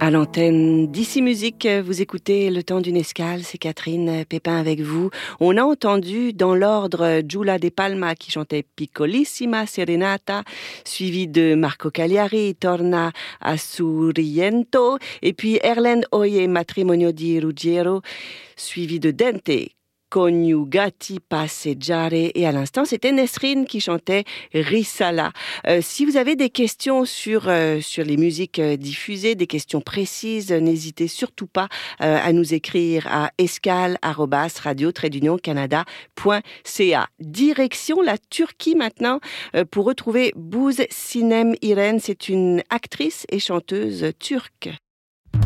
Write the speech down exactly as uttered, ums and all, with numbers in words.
À l'antenne d'Ici Musique, vous écoutez Le Temps d'une Escale, c'est Catherine Pépin avec vous. On a entendu dans l'ordre Giulia De Palma qui chantait Piccolissima Serenata, suivi de Marco Cagliari, Torna a Sorrento, et puis Erlend Oye, Matrimonio di Ruggiero, suivi de Dente, Coniugati Passeggiare, et à l'instant c'était Nesrine qui chantait Risala. Euh, si vous avez des questions sur euh, sur les musiques euh, diffusées, des questions précises, n'hésitez surtout pas euh, à nous écrire à escale arobase radio trait d'union canada point c a. Direction la Turquie maintenant euh, pour retrouver Buz Sinem Iren. C'est une actrice et chanteuse turque.